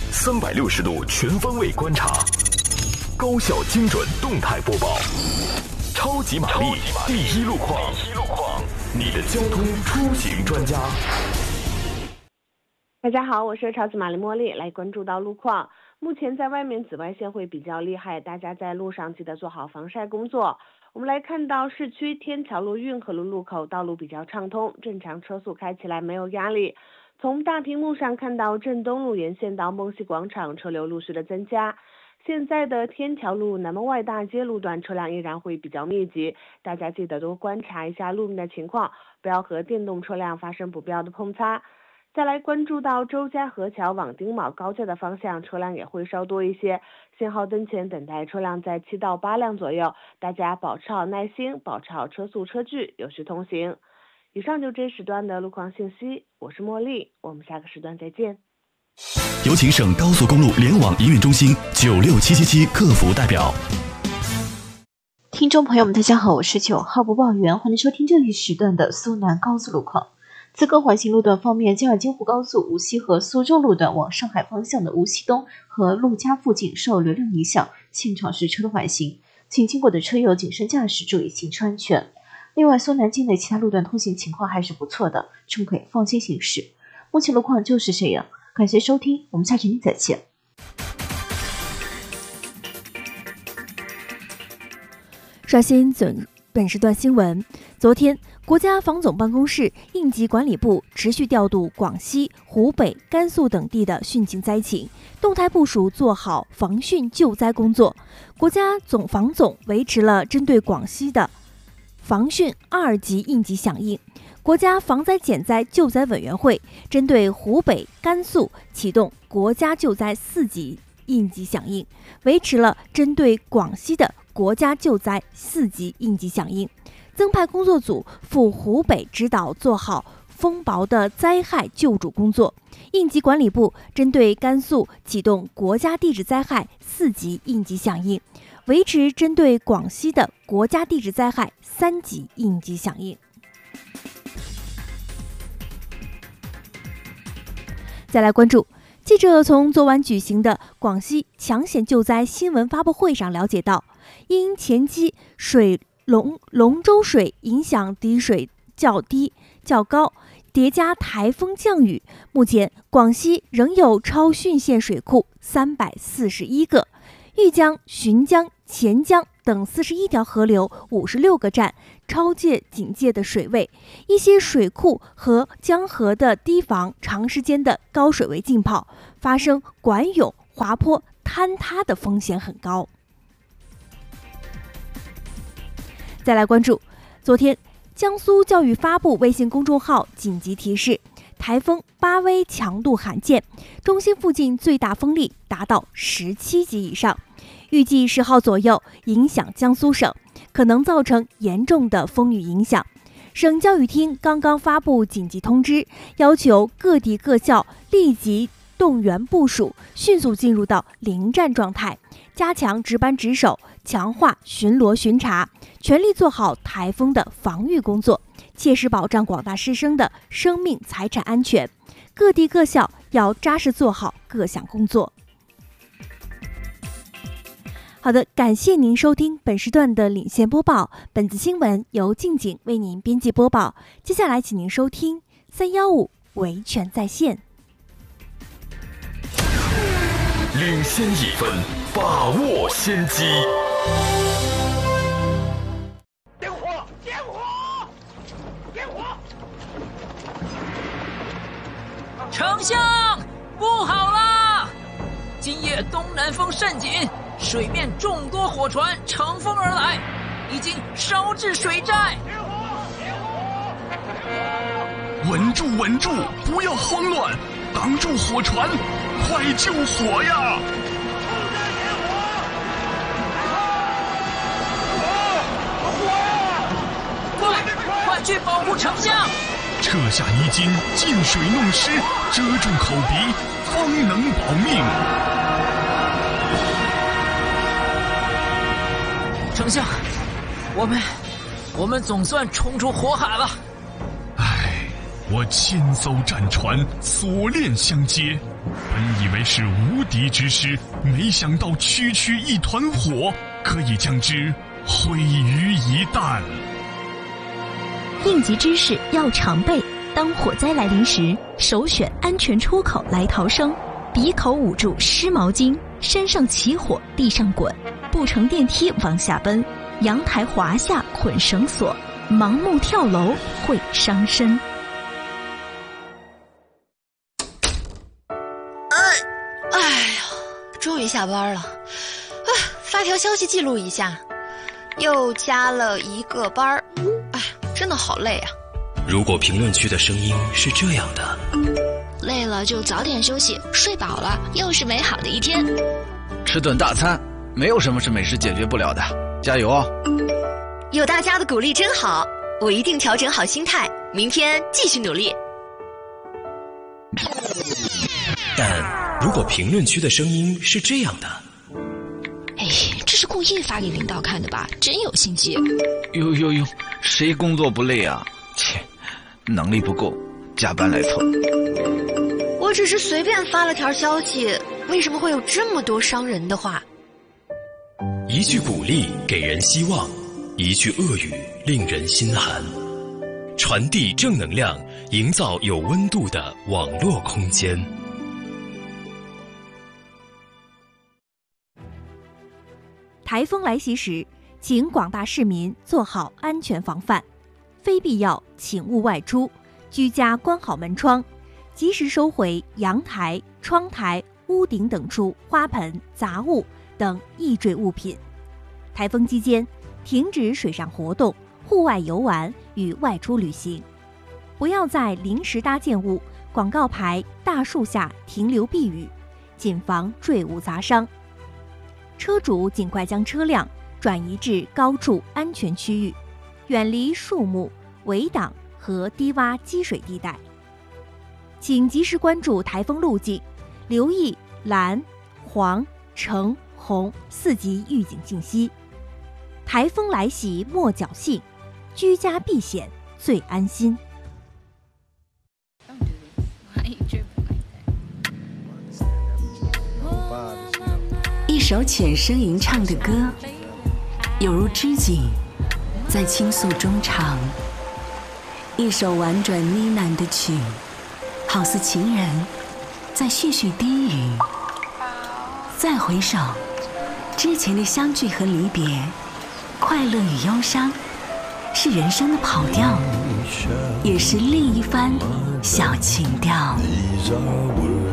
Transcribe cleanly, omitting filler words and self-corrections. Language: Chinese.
360度全方位观察，高效精准动态播报，超级玛丽第一路况，你的交通出行专家。 大家好，我是超级玛丽茉莉，来关注到路况。目前在外面紫外线会比较厉害，大家在路上记得做好防晒工作。我们来看到市区天桥路运河路路口道路比较畅通，正常车速开起来没有压力。从大屏幕上看到镇东路沿线到梦溪广场车流陆续的增加。现在的天桥路南门外大街路段车辆依然会比较密集，大家记得多观察一下路面的情况，不要和电动车辆发生不必要的碰擦。再来关注到周家河桥往丁卯高架的方向，车辆也会稍多一些，信号灯前等待车辆在7到8辆左右，大家保持好耐心，保持好车速车距，有序通行。以上就这时段的路况信息，我是茉莉，我们下个时段再见。 有请省高速公路联网营运中心96777客服代表。 听众朋友们大家好，我是9号播报员，欢迎收听这一时段的苏南高速路况。自贡环形路段方面，京二京沪高速无锡和苏州路段往上海方向的无锡东和陆家附近受流量影响，现场是车多缓行，请经过的车友谨慎驾驶，注意行车安全。另外，苏南境内其他路段通行情况还是不错的，乘客放心行驶。目前路况就是这样，感谢收听，我们下期再见。 刷新本时段新闻。昨天，国家防总办公室、应急管理部持续调度广西、湖北、甘肃等地的汛情灾情，动态部署做好防汛救灾工作。国家防总维持了针对广西的防汛2级应急响应。国家防灾减灾救灾委员会针对湖北、甘肃启动国家救灾4级应急响应，维持了针对广西的国家救灾4级应急响应。增派工作组赴湖北指导做好风雹的灾害救助工作。应急管理部针对甘肃启动国家地质灾害4级应急响应，维持针对广西的国家地质灾害3级应急响应。再来关注，记者从昨晚举行的广西抢险救灾新闻发布会上了解到，因前期龙舟水影响滴水较高，叠加台风降雨，目前广西仍有超汛限水库341个，豫江、浔江、钱江等41条河流56个站超界警戒的水位，一些水库和江河的堤防长时间的高水位浸泡，发生管涌、滑坡、坍塌的风险很高。再来关注，昨天江苏教育发布微信公众号紧急提示，台风8威强度罕见，中心附近最大风力达到17级以上，预计10号左右影响江苏省，可能造成严重的风雨影响。省教育厅刚刚发布紧急通知，要求各地各校立即动员部署，迅速进入到临战状态，加强值班值守，强化巡逻巡查，全力做好台风的防御工作，切实保障广大师生的生命财产安全。各地各校要扎实做好各项工作。好的，感谢您收听本时段的领先播报，本次新闻由静景为您编辑播报。接下来请您收听315维权在线。 领先1分，把握先机。 点火！点火！点火！ 丞相，不好啦！今夜东南风甚紧，水面众多火船乘风而来，已经烧至水寨。 稳住，稳住，不要慌乱，挡住火船，快救火呀！ 快去保护丞相！ 撤下泥巾，进水弄湿，遮住口鼻，方能保命。 丞相，我们总算冲出火海了。 我千艘战船锁链相接，本以为是无敌之师，没想到区区一团火可以将之毁于一旦。 应急知识要常备，当火灾来临时，首选安全出口来逃生，鼻口捂住湿毛巾，身上起火地上滚，不乘电梯往下奔，阳台滑下捆绳索，盲目跳楼会伤身。 哎呀，终于下班了，发条消息记录一下，又加了1个班儿，哎，真的好累啊。 如果评论区的声音是这样的， 累了就早点休息，睡饱了又是美好的一天。 吃顿大餐，没有什么是美食解决不了的，加油哦！ 有大家的鼓励真好，我一定调整好心态，明天继续努力。 但如果评论区的声音是这样的， 哎，这是故意发给领导看的吧？真有心机。 哟，谁工作不累啊？切，能力不够，加班来凑。 我只是随便发了条消息，为什么会有这么多伤人的话？ 一句鼓励给人希望，一句恶语令人心寒。传递正能量，营造有温度的网络空间。 台风来袭时，请广大市民做好安全防范，非必要请勿外出，居家关好门窗，及时收回阳台、窗台、屋顶等处花盆、杂物等易坠物品。台风期间，停止水上活动、户外游玩与外出旅行，不要在临时搭建物、广告牌、大树下停留避雨，谨防坠物砸伤。车主尽快将车辆转移至高处安全区域，远离树木、围挡和低洼积水地带。请及时关注台风路径，留意蓝、黄、橙、红4级预警信息。台风来袭莫侥幸，居家避险最安心。 一首浅声吟唱的歌，有如知己在倾诉衷肠；一首婉转呢喃的曲，好似情人在絮絮低语。再回首，之前的相聚和离别，快乐与忧伤，是人生的跑调，也是另一番小情调。